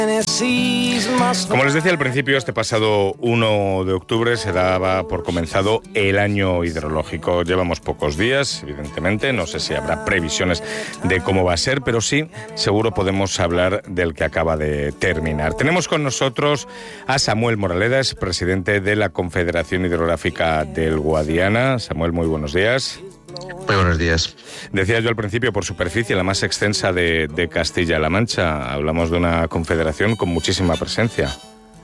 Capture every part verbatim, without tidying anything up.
Como les decía al principio, este pasado uno de octubre se daba por comenzado el año hidrológico. Llevamos pocos días, evidentemente, no sé si habrá previsiones de cómo va a ser, pero sí, seguro podemos hablar del que acaba de terminar. Tenemos con nosotros a Samuel Moraledas, presidente de la Confederación Hidrográfica del Guadiana. Samuel, muy buenos días. Muy buenos días. Decía yo al principio, por superficie, la más extensa de, de Castilla-La Mancha. Hablamos de una confederación con muchísima presencia.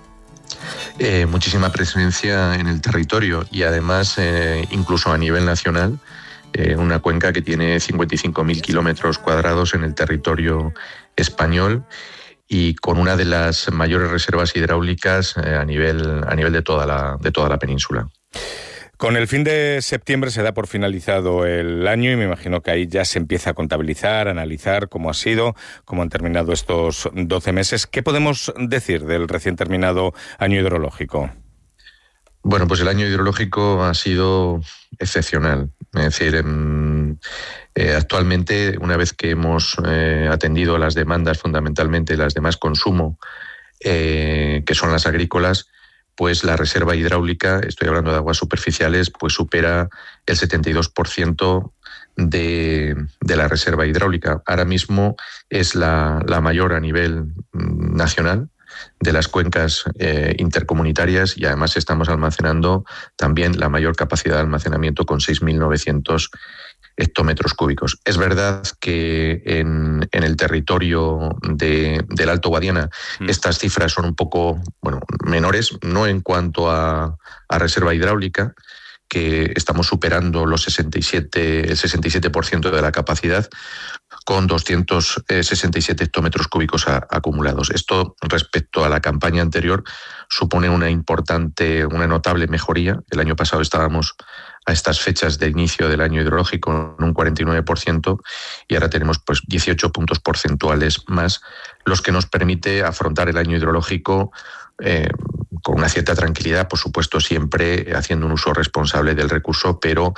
Eh, muchísima presencia en el territorio y además, eh, incluso a nivel nacional, eh, una cuenca que tiene cincuenta y cinco mil kilómetros cuadrados en el territorio español y con una de las mayores reservas hidráulicas eh, a nivel, a nivel de toda la, de toda la península. Con el fin de septiembre se da por finalizado el año y me imagino que ahí ya se empieza a contabilizar, a analizar cómo ha sido, cómo han terminado estos doce meses. ¿Qué podemos decir del recién terminado año hidrológico? Bueno, pues el año hidrológico ha sido excepcional. Es decir, en, eh, actualmente, una vez que hemos eh, atendido las demandas, fundamentalmente las de más consumo, eh, que son las agrícolas, pues la reserva hidráulica, estoy hablando de aguas superficiales, pues supera el setenta y dos por ciento de, de la reserva hidráulica. Ahora mismo es la, la mayor a nivel nacional de las cuencas eh, intercomunitarias y además estamos almacenando también la mayor capacidad de almacenamiento con seis mil novecientos hectómetros cúbicos. Es verdad que en, en el territorio de, del Alto Guadiana mm. estas cifras son un poco bueno, menores, no en cuanto a, a reserva hidráulica, que estamos superando los sesenta y siete, el sesenta y siete por ciento de la capacidad, con doscientos sesenta y siete hectómetros cúbicos a, acumulados. Esto, respecto a la campaña anterior, supone una importante, una notable mejoría. El año pasado estábamos a estas fechas de inicio del año hidrológico en un cuarenta y nueve por ciento y ahora tenemos pues dieciocho puntos porcentuales más, los que nos permite afrontar el año hidrológico eh, con una cierta tranquilidad, por supuesto siempre haciendo un uso responsable del recurso, pero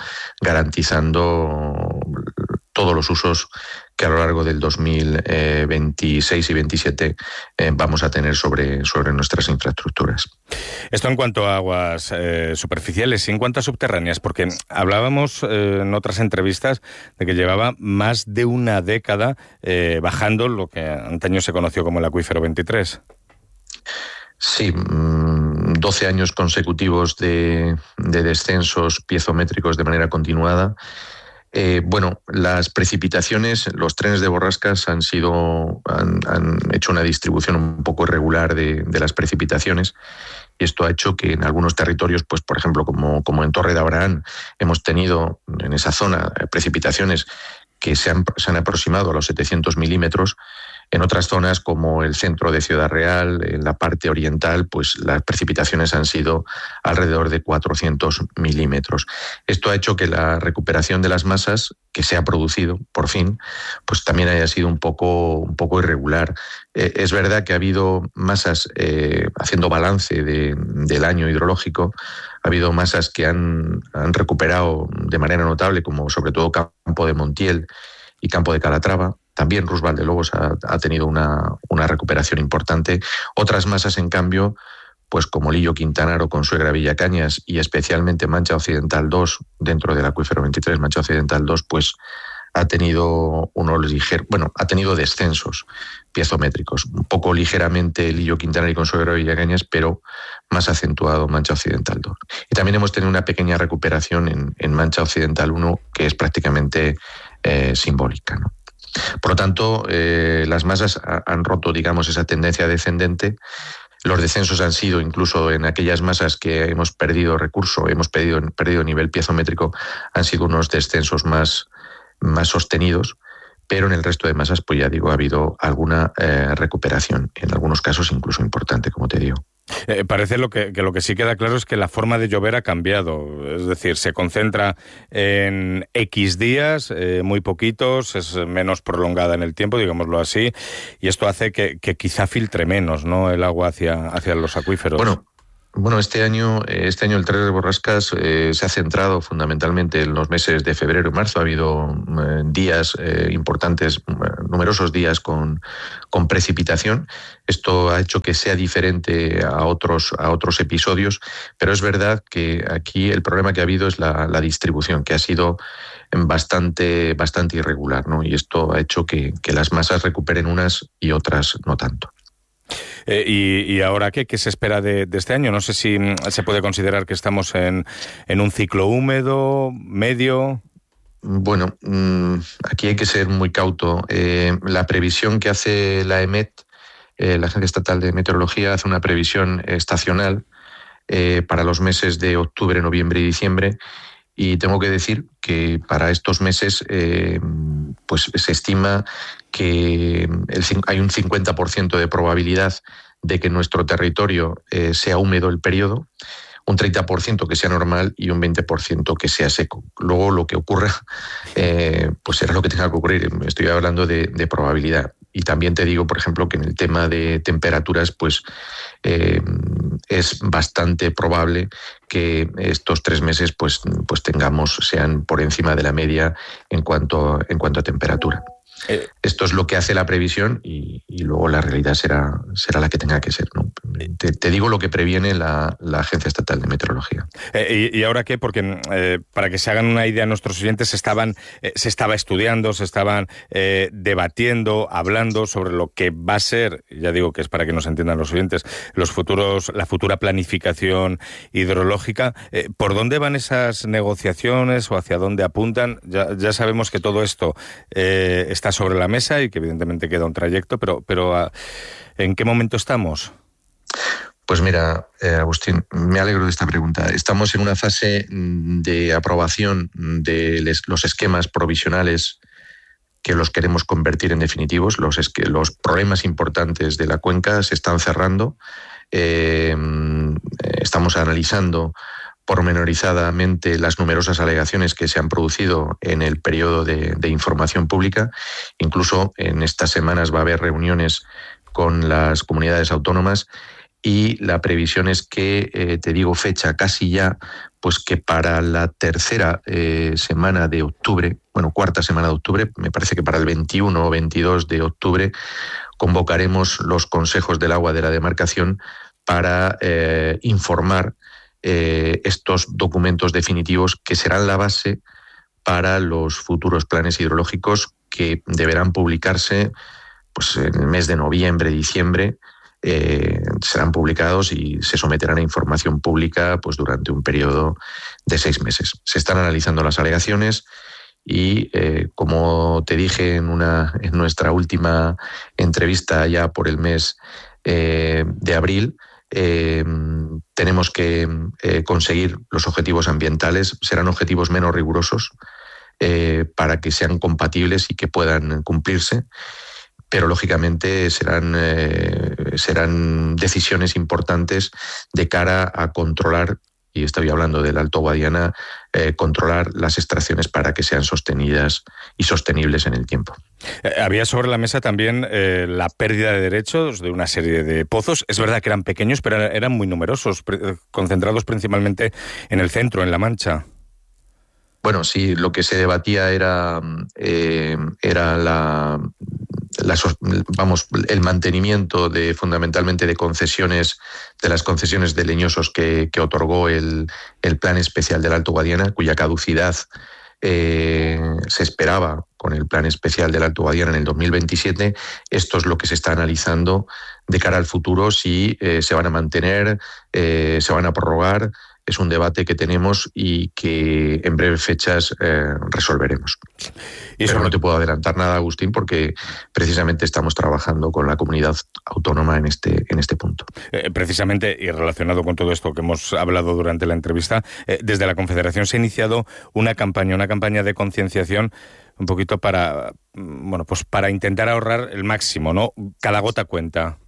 garantizando todos los usos que a lo largo del dos mil veintiséis y veintisiete eh, vamos a tener sobre, sobre nuestras infraestructuras. Esto en cuanto a aguas eh, superficiales y en cuanto a subterráneas, porque hablábamos eh, en otras entrevistas de que llevaba más de una década eh, bajando lo que antaño se conoció como el acuífero veintitrés. Sí, doce años consecutivos de, de descensos piezométricos de manera continuada. Eh, bueno, las precipitaciones, los trenes de borrascas han sido, han, han hecho una distribución un poco irregular de, de las precipitaciones y esto ha hecho que en algunos territorios, pues por ejemplo como, como en Torre de Abraham, hemos tenido en esa zona precipitaciones que se han, se han aproximado a los setecientos milímetros. En otras zonas, como el centro de Ciudad Real, en la parte oriental, pues las precipitaciones han sido alrededor de cuatrocientos milímetros. Esto ha hecho que la recuperación de las masas que se ha producido, por fin, pues también haya sido un poco, un poco irregular. Eh, es verdad que ha habido masas, eh, haciendo balance de, del año hidrológico, ha habido masas que han, han recuperado de manera notable, como sobre todo Campo de Montiel y Campo de Calatrava. También Rus Valdelobos ha, ha tenido una, una recuperación importante. Otras masas, en cambio, pues como Lillo Quintanar o Consuegra Villacañas y especialmente Mancha Occidental dos, dentro del acuífero veintitrés, Mancha Occidental dos, pues ha tenido unos ligeros, bueno, ha tenido descensos piezométricos, un poco ligeramente Lillo Quintanar y Consuegra Villacañas, pero más acentuado Mancha Occidental dos. Y también hemos tenido una pequeña recuperación en, en Mancha Occidental uno, que es prácticamente eh, simbólica, ¿no? Por lo tanto, eh, las masas han roto, digamos, esa tendencia descendente. Los descensos han sido incluso en aquellas masas que hemos perdido recurso, hemos perdido, perdido nivel piezométrico, han sido unos descensos más, más sostenidos, pero en el resto de masas, pues ya digo, ha habido alguna eh, recuperación, en algunos casos incluso importante, como te digo. Eh, parece lo que, que lo que sí queda claro es que la forma de llover ha cambiado, es decir, se concentra en X días, eh, muy poquitos, es menos prolongada en el tiempo, digámoslo así, y esto hace que, que quizá filtre menos, ¿no?, el agua hacia, hacia los acuíferos. Bueno, Bueno, este año, este año el Terres Borrascas eh, se ha centrado fundamentalmente en los meses de febrero y marzo. Ha habido eh, días eh, importantes, numerosos días con, con precipitación. Esto ha hecho que sea diferente a otros, a otros episodios, pero es verdad que aquí el problema que ha habido es la, la distribución, que ha sido bastante, bastante irregular, ¿no? Y esto ha hecho que, que las masas recuperen unas y otras no tanto. Eh, y, ¿Y ahora qué? ¿Qué se espera de, de este año? No sé si se puede considerar que estamos en, en un ciclo húmedo, medio. Bueno, aquí hay que ser muy cauto. Eh, la previsión que hace la EMET, eh, la Agencia Estatal de Meteorología, hace una previsión estacional eh, para los meses de octubre, noviembre y diciembre. Y tengo que decir que para estos meses eh, pues se estima que el, hay un cincuenta por ciento de probabilidad de que nuestro territorio eh, sea húmedo el periodo, un treinta por ciento que sea normal y un veinte por ciento que sea seco. Luego lo que ocurra, eh, pues será lo que tenga que ocurrir. Estoy hablando de, de probabilidad. Y también te digo, por ejemplo, que en el tema de temperaturas, pues eh, es bastante probable que estos tres meses pues, pues tengamos, sean por encima de la media en cuanto, en cuanto a temperatura. Eh, Esto es lo que hace la previsión y, y luego la realidad será, será la que tenga que ser, ¿no? Te, te digo lo que previene la, la Agencia Estatal de Meteorología. Eh, y, ¿Y ahora qué? Porque eh, para que se hagan una idea nuestros oyentes, estaban, eh, se estaba estudiando, se estaban eh, debatiendo, hablando sobre lo que va a ser, ya digo que es para que nos entiendan los oyentes, los futuros, la futura planificación hidrológica. Eh, ¿Por dónde van esas negociaciones o hacia dónde apuntan? Ya, ya sabemos que todo esto eh, está sobre la mesa y que evidentemente queda un trayecto, pero, pero ¿en qué momento estamos? Pues mira, eh, Agustín, me alegro de esta pregunta. Estamos en una fase de aprobación de les, los esquemas provisionales que los queremos convertir en definitivos. Los, es que los problemas importantes de la cuenca se están cerrando. Eh, estamos analizando pormenorizadamente las numerosas alegaciones que se han producido en el periodo de, de información pública. Incluso en estas semanas va a haber reuniones con las comunidades autónomas y la previsión es que, eh, te digo fecha casi ya, pues que para la tercera eh, semana de octubre, bueno, cuarta semana de octubre, me parece que para el veintiuno o veintidós de octubre, convocaremos los consejos del agua de la demarcación para eh, informar Eh, estos documentos definitivos que serán la base para los futuros planes hidrológicos que deberán publicarse pues, en el mes de noviembre, diciembre, eh, serán publicados y se someterán a información pública pues, durante un periodo de seis meses. Se están analizando las alegaciones y, eh, como te dije en, una, en nuestra última entrevista ya por el mes eh, de abril, Eh, tenemos que eh, conseguir los objetivos ambientales. Serán objetivos menos rigurosos eh, para que sean compatibles y que puedan cumplirse, pero lógicamente serán, eh, serán decisiones importantes de cara a controlar, y estoy hablando del Alto Guadiana, eh, controlar las extracciones para que sean sostenidas y sostenibles en el tiempo. Eh, había sobre la mesa también eh, la pérdida de derechos de una serie de pozos. Es verdad que eran pequeños, pero eran muy numerosos, pre- concentrados principalmente en el centro, en La Mancha. Bueno, sí, lo que se debatía era, eh, era la, la, vamos, el mantenimiento de fundamentalmente de concesiones, de las concesiones de leñosos que, que otorgó el, el Plan Especial del Alto Guadiana, cuya caducidad eh, se esperaba con el Plan Especial del Alto Guadiana en el dos mil veintisiete. Esto es lo que se está analizando de cara al futuro, si eh, se van a mantener, eh, se van a prorrogar. Es un debate que tenemos y que en breves fechas eh, resolveremos. Y Pero no te puedo adelantar nada, Agustín, porque precisamente estamos trabajando con la comunidad autónoma en este, en este punto. Eh, precisamente, y relacionado con todo esto que hemos hablado durante la entrevista, eh, desde la Confederación se ha iniciado una campaña, una campaña de concienciación un poquito para, bueno, pues para intentar ahorrar el máximo, ¿no? Cada gota cuenta.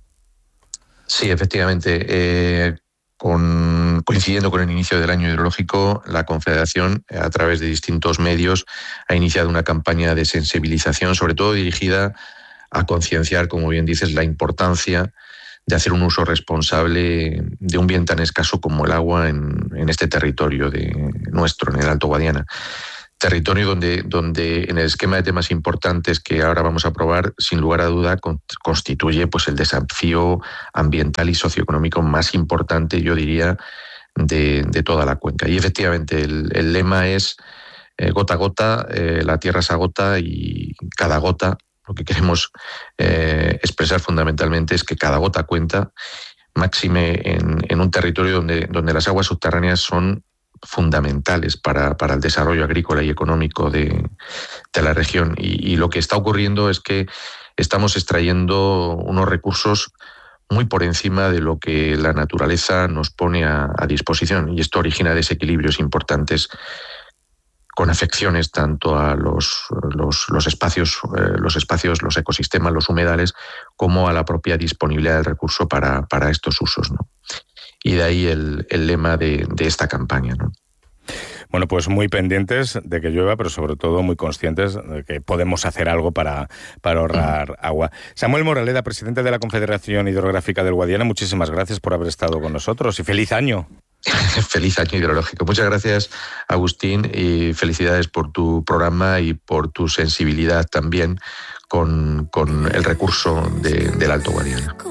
Sí, efectivamente. Eh, Con, coincidiendo con el inicio del año hidrológico, la Confederación, a través de distintos medios, ha iniciado una campaña de sensibilización, sobre todo dirigida a concienciar, como bien dices, la importancia de hacer un uso responsable de un bien tan escaso como el agua en, en este territorio de nuestro, en el Alto Guadiana. Territorio donde, donde en el esquema de temas importantes que ahora vamos a aprobar, sin lugar a duda, con, constituye pues el desafío ambiental y socioeconómico más importante, yo diría, de, de toda la cuenca. Y efectivamente el, el lema es eh, gota a gota, eh, la tierra se agota y cada gota, lo que queremos eh, expresar fundamentalmente es que cada gota cuenta, máxime en, en un territorio donde, donde las aguas subterráneas son fundamentales para, para el desarrollo agrícola y económico de, de la región. Y, y lo que está ocurriendo es que estamos extrayendo unos recursos muy por encima de lo que la naturaleza nos pone a, a disposición. Y esto origina desequilibrios importantes con afecciones tanto a los, los, los espacios, eh, los espacios, los ecosistemas, los humedales, como a la propia disponibilidad del recurso para, para estos usos, ¿no? Y de ahí el, el lema de, de esta campaña, ¿no? Bueno, pues muy pendientes de que llueva, pero sobre todo muy conscientes de que podemos hacer algo para, para ahorrar mm. agua. Samuel Moraleda, presidente de la Confederación Hidrográfica del Guadiana, muchísimas gracias por haber estado con nosotros y feliz año. Feliz año hidrológico. Muchas gracias, Agustín, y felicidades por tu programa y por tu sensibilidad también con, con el recurso de, del Alto Guadiana.